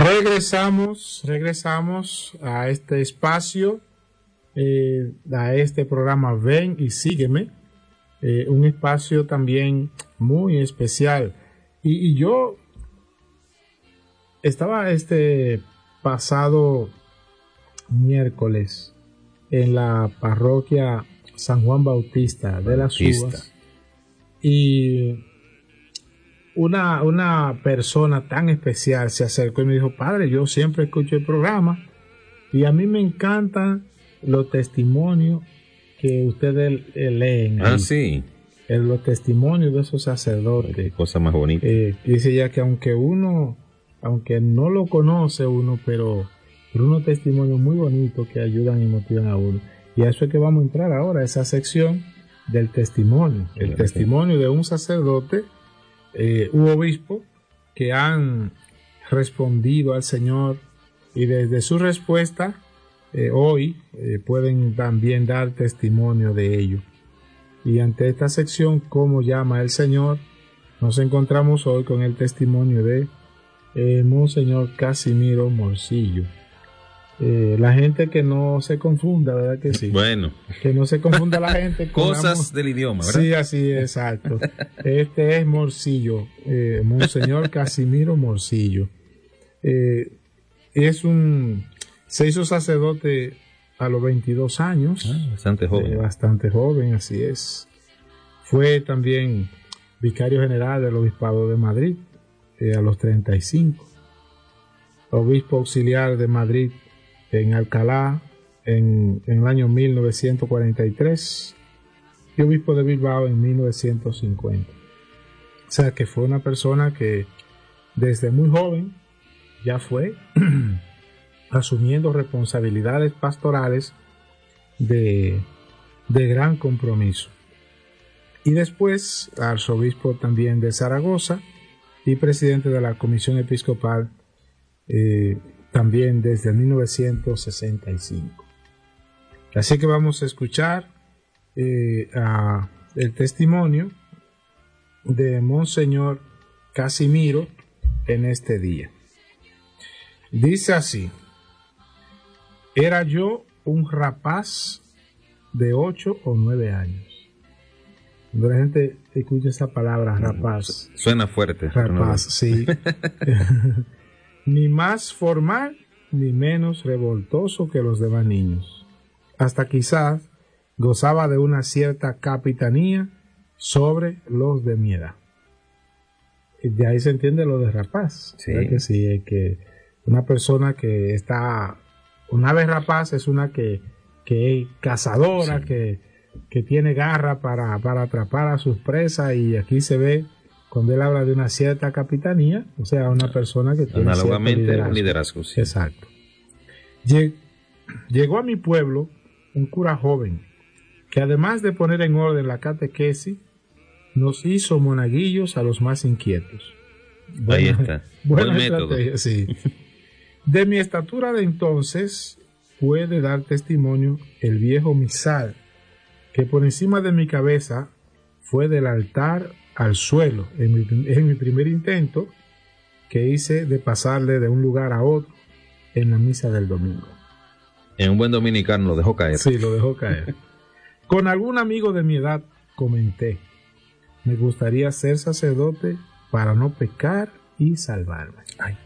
Regresamos a este espacio, a este programa Ven y Sígueme, un espacio también muy especial. Y yo estaba este pasado miércoles en la parroquia San Juan Bautista de las Uvas, y una persona tan especial se acercó y me dijo: padre, yo siempre escucho el programa y a mí me encantan los testimonios que ustedes leen. Sí. Los testimonios de esos sacerdotes. Qué cosa más bonita. Dice ya que aunque no lo conoce uno, pero unos testimonios muy bonitos que ayudan y motivan a uno. Y a eso es que vamos a entrar ahora, a esa sección del testimonio. El testimonio de un sacerdote u obispo que han respondido al Señor, y desde su respuesta hoy pueden también dar testimonio de ello. Y ante esta sección, ¿cómo llama el Señor?, nos encontramos hoy con el testimonio de Monseñor Casimiro Morcillo. La gente que no se confunda, ¿verdad que sí? Bueno. Que no se confunda la gente con cosas del idioma, ¿verdad? Sí, así, exacto. Este es Morcillo, Monseñor Casimiro Morcillo. Se hizo sacerdote a los 22 años. Bastante joven. Bastante joven, así es. Fue también vicario general del Obispado de Madrid a los 35. Obispo auxiliar de Madrid en Alcalá en el año 1943 y obispo de Bilbao en 1950. O sea que fue una persona que desde muy joven ya fue asumiendo responsabilidades pastorales de gran compromiso. Y después arzobispo también de Zaragoza y presidente de la Comisión Episcopal también desde 1965. Así que vamos a escuchar el testimonio de Monseñor Casimiro en este día. Dice así: era yo un rapaz de 8 o 9 años. Cuando la gente escucha esa palabra, rapaz, suena fuerte. Rapaz, sí. Ni más formal ni menos revoltoso que los demás niños. Hasta quizás gozaba de una cierta capitanía sobre los de mi edad. Y de ahí se entiende lo de rapaz. Sí. Que sí, es que una persona que está, una vez rapaz, es una que es cazadora, sí, que tiene garra para atrapar a sus presas, y aquí se ve cuando él habla de una cierta capitanía, o sea, una persona que tiene análogamente un liderazgo. Sí. Exacto. Llegó a mi pueblo un cura joven que, además de poner en orden la catequesis, nos hizo monaguillos a los más inquietos. Ahí está. Buena estrategia, sí. De mi estatura de entonces puede dar testimonio el viejo misal que por encima de mi cabeza fue del altar al suelo en mi primer intento que hice de pasarle de un lugar a otro en la misa del domingo. En un buen dominicano lo dejó caer. Sí, lo dejó caer. Con algún amigo de mi edad comenté: me gustaría ser sacerdote para no pecar y salvarme. Ay.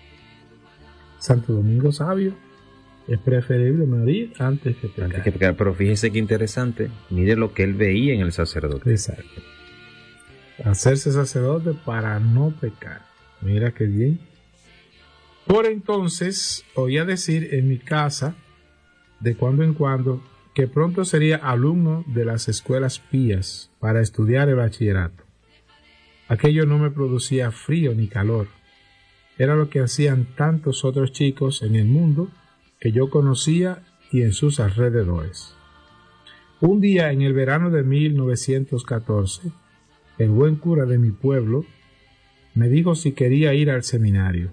Santo Domingo sabio: es preferible morir antes que pecar. Pero fíjese qué interesante, mire lo que él veía en el sacerdote. Exacto. Hacerse sacerdote para no pecar. Mira qué bien. Por entonces oía decir en mi casa de cuando en cuando que pronto sería alumno de las escuelas pías para estudiar el bachillerato. Aquello no me producía frío ni calor. Era lo que hacían tantos otros chicos en el mundo que yo conocía y en sus alrededores. Un día en el verano de 1914, el buen cura de mi pueblo me dijo si quería ir al seminario.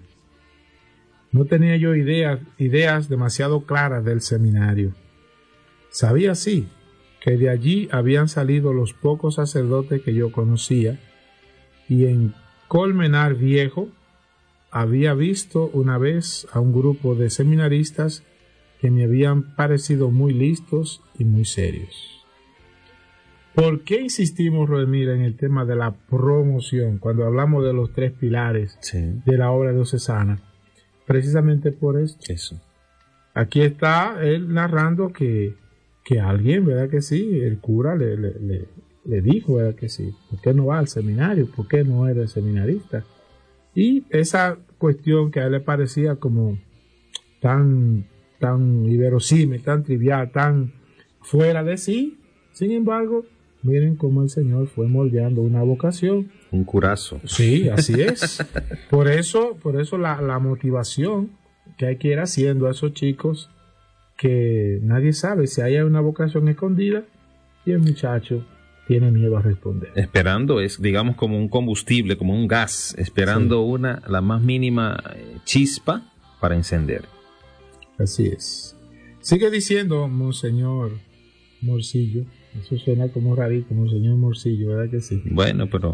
No tenía yo ideas demasiado claras del seminario. Sabía sí que de allí habían salido los pocos sacerdotes que yo conocía, y en Colmenar Viejo había visto una vez a un grupo de seminaristas que me habían parecido muy listos y muy serios. ¿Por qué insistimos, Roemir, en el tema de la promoción cuando hablamos de los 3 pilares de la obra diocesana? Precisamente por esto. Eso. Aquí está él narrando que alguien, ¿verdad que sí? El cura le dijo, ¿verdad que sí? ¿Por qué no va al seminario? ¿Por qué no eres seminarista? Y esa cuestión que a él le parecía como tan inverosímil, tan trivial, tan fuera de sí, sin embargo, miren cómo el Señor fue moldeando una vocación. Un curazo. Sí, así es. Por eso la motivación que hay que ir haciendo a esos chicos, que nadie sabe si hay una vocación escondida y el muchacho tiene miedo a responder. Esperando es, digamos, como un combustible, como un gas, esperando la más mínima chispa para encender. Así es. Sigue diciendo Monseñor Morcillo. Eso suena como rarito, Monseñor Morcillo, ¿verdad que sí? Bueno, pero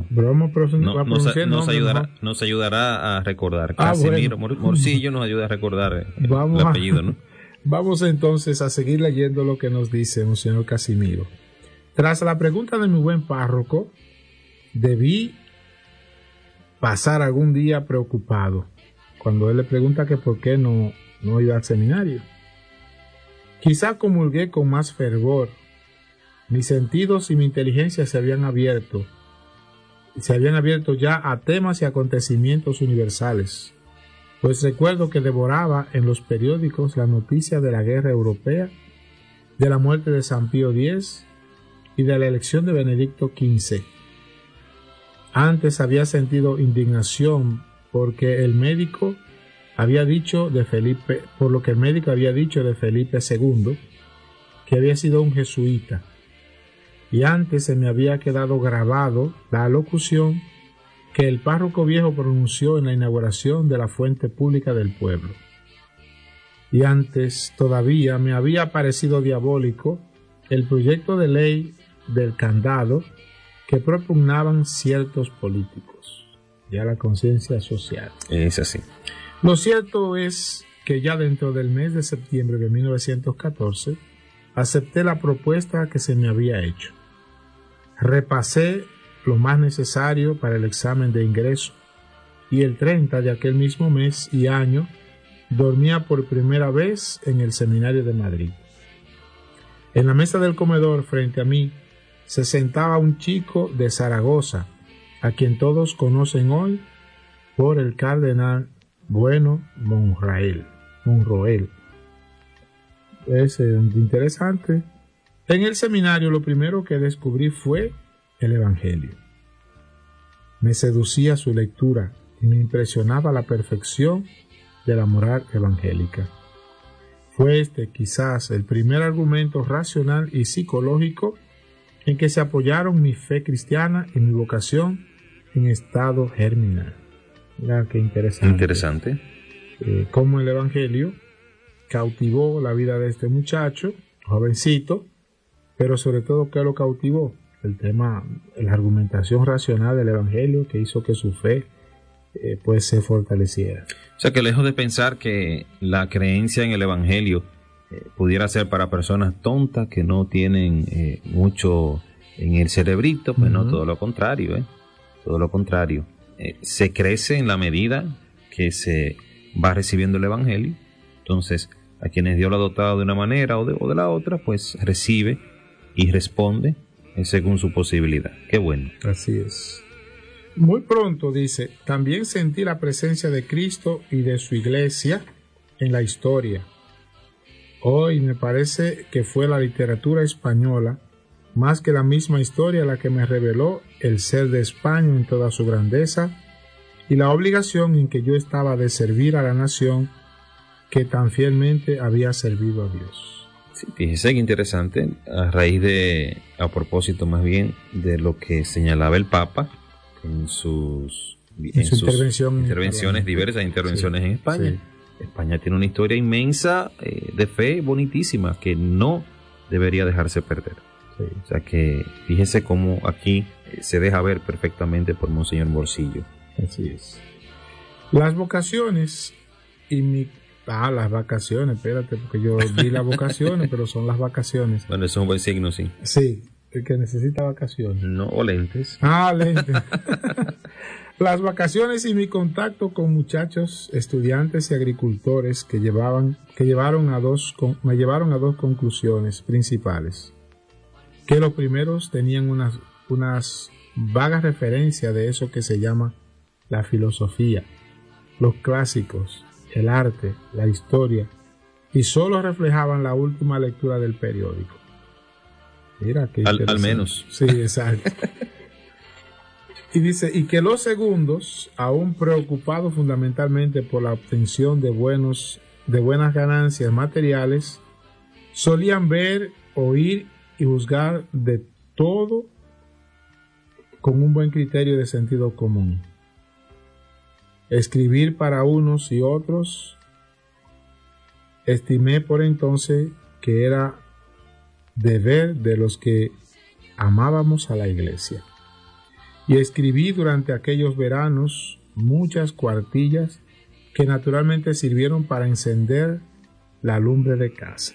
nos ayudará a recordar. Casimiro, bueno. Morcillo nos ayuda a recordar el apellido, ¿no? Vamos entonces a seguir leyendo lo que nos dice Monseñor Casimiro. Tras la pregunta de mi buen párroco, debí pasar algún día preocupado cuando él le pregunta que por qué no iba al seminario. Quizá comulgué con más fervor. Mis sentidos y mi inteligencia se habían abierto ya a temas y acontecimientos universales, pues recuerdo que devoraba en los periódicos la noticia de la guerra europea, de la muerte de San Pío X y de la elección de Benedicto XV. Antes había sentido indignación porque el médico había dicho de Felipe II, que había sido un jesuita, y antes se me había quedado grabado la alocución que el párroco viejo pronunció en la inauguración de la fuente pública del pueblo. Y antes todavía me había parecido diabólico el proyecto de ley del candado que propugnaban ciertos políticos. Ya la conciencia social. Es así. Lo cierto es que ya dentro del mes de septiembre de 1914 acepté la propuesta que se me había hecho. Repasé lo más necesario para el examen de ingreso y el 30 de aquel mismo mes y año dormía por primera vez en el seminario de Madrid. En la mesa del comedor frente a mí se sentaba un chico de Zaragoza, a quien todos conocen hoy por el cardenal Bueno Monroel. Es interesante. En el seminario lo primero que descubrí fue el Evangelio. Me seducía su lectura y me impresionaba la perfección de la moral evangélica. Fue este quizás el primer argumento racional y psicológico en que se apoyaron mi fe cristiana y mi vocación en estado germinal. Mira qué interesante. Interesante. Cómo el Evangelio cautivó la vida de este muchacho, jovencito, pero sobre todo, ¿qué lo cautivó? El tema, la argumentación racional del Evangelio que hizo que su fe pues se fortaleciera. O sea que lejos de pensar que la creencia en el Evangelio pudiera ser para personas tontas que no tienen mucho en el cerebrito, pues no, todo lo contrario, todo lo contrario. Se crece en la medida que se va recibiendo el Evangelio. Entonces, a quienes Dios lo ha dotado de una manera o de la otra, pues recibe y responde según su posibilidad. Qué bueno. Así es. Muy pronto, dice, también sentí la presencia de Cristo y de su iglesia en la historia. Hoy me parece que fue la literatura española, más que la misma historia, la que me reveló el ser de España en toda su grandeza y la obligación en que yo estaba de servir a la nación que tan fielmente había servido a Dios. Sí, fíjese que interesante, a propósito más bien de lo que señalaba el Papa en sus intervenciones diversas, intervenciones en España. Sí. España tiene una historia inmensa de fe, bonitísima, que no debería dejarse perder. Sí. O sea que fíjese cómo aquí se deja ver perfectamente por Monseñor Morcillo. Así es. Las vocaciones y mi... las vacaciones, espérate, porque yo di las vocaciones, pero son las vacaciones. Bueno, eso es un buen signo, sí. Sí, el que necesita vacaciones. No, o lentes. Lentes. Las vacaciones y mi contacto con muchachos, estudiantes y agricultores me llevaron a dos conclusiones principales. Que los primeros tenían unas vagas referencias de eso que se llama la filosofía, los clásicos, el arte, la historia, y solo reflejaban la última lectura del periódico. Mira, qué al menos. Sí, exacto. Y dice, y que los segundos, aún preocupados fundamentalmente por la obtención de buenas ganancias materiales, solían ver, oír y juzgar de todo con un buen criterio de sentido común. Escribir para unos y otros, estimé por entonces que era deber de los que amábamos a la iglesia. Y escribí durante aquellos veranos muchas cuartillas que naturalmente sirvieron para encender la lumbre de casa.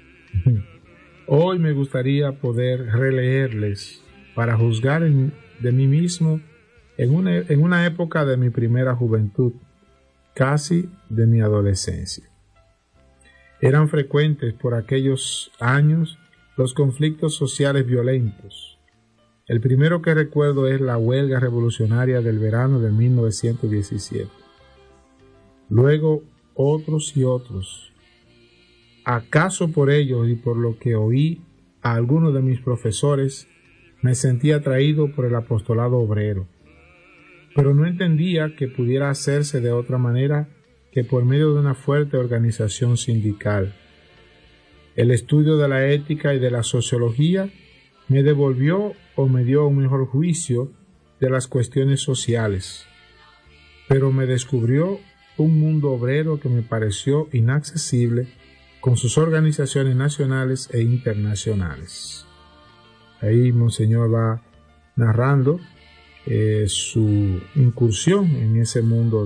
Hoy me gustaría poder releerles para juzgar de mí mismo en una época de mi primera juventud, casi de mi adolescencia. Eran frecuentes por aquellos años los conflictos sociales violentos. El primero que recuerdo es la huelga revolucionaria del verano de 1917. Luego otros y otros. ¿Acaso por ellos y por lo que oí a algunos de mis profesores me sentí atraído por el apostolado obrero? Pero no entendía que pudiera hacerse de otra manera que por medio de una fuerte organización sindical. El estudio de la ética y de la sociología me devolvió o me dio un mejor juicio de las cuestiones sociales, pero me descubrió un mundo obrero que me pareció inaccesible con sus organizaciones nacionales e internacionales. Ahí Monseñor va narrando su incursión en ese mundo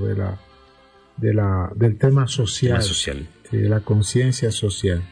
del tema social, de la conciencia social.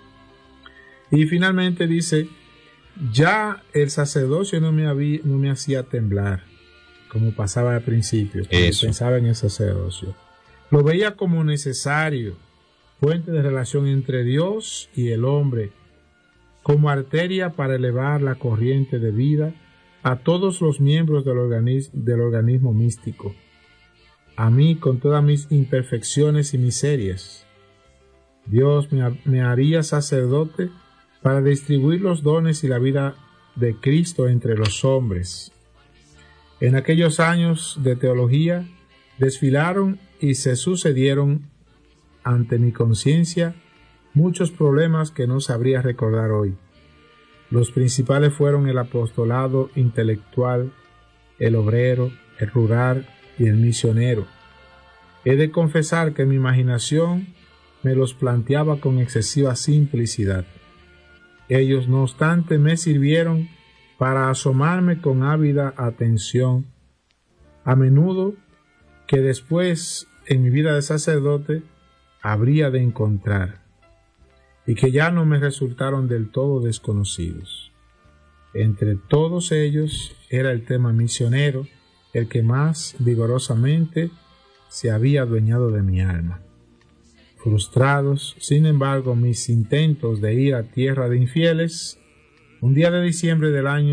Y finalmente dice, ya el sacerdocio no me hacía temblar, como pasaba al principio, cuando pensaba en el sacerdocio. Lo veía como necesario, fuente de relación entre Dios y el hombre, como arteria para elevar la corriente de vida a todos los miembros del organismo místico, a mí con todas mis imperfecciones y miserias. Dios me haría sacerdote para distribuir los dones y la vida de Cristo entre los hombres. En aquellos años de teología desfilaron y se sucedieron ante mi conciencia muchos problemas que no sabría recordar hoy. Los principales fueron el apostolado intelectual, el obrero, el rural y el misionero. He de confesar que mi imaginación me los planteaba con excesiva simplicidad. Ellos, no obstante, me sirvieron para asomarme con ávida atención, a menudo que después, en mi vida de sacerdote, habría de encontrar, y que ya no me resultaron del todo desconocidos. Entre todos ellos era el tema misionero el que más vigorosamente se había adueñado de mi alma. Frustrados, sin embargo, mis intentos de ir a tierra de infieles, un día de diciembre,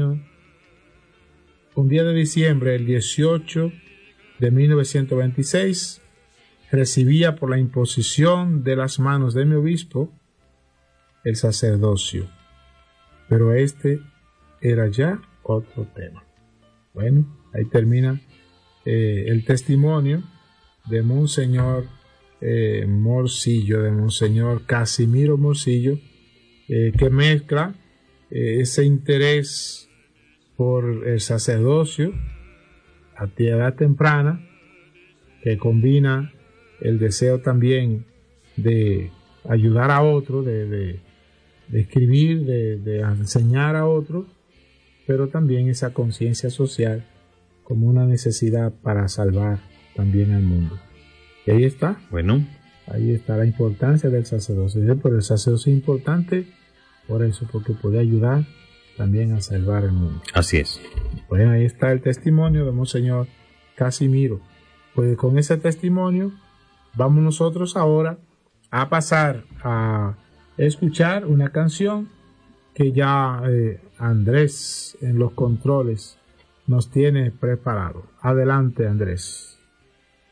el 18 de 1926, recibía por la imposición de las manos de mi obispo el sacerdocio. Pero este era ya otro tema. Bueno, ahí termina el testimonio de Monseñor Morcillo, de Monseñor Casimiro Morcillo, que mezcla ese interés por el sacerdocio a edad temprana, que combina el deseo también de ayudar a otro, de escribir, de enseñar a otro, pero también esa conciencia social como una necesidad para salvar también al mundo. Y ahí está. Bueno. Ahí está la importancia del sacerdocio. Pero el sacerdocio es importante por eso, porque puede ayudar también a salvar el mundo. Así es. Pues ahí está el testimonio de Monseñor Casimiro. Pues con ese testimonio vamos nosotros ahora a pasar a escuchar una canción que ya Andrés en los controles nos tiene preparado. Adelante, Andrés.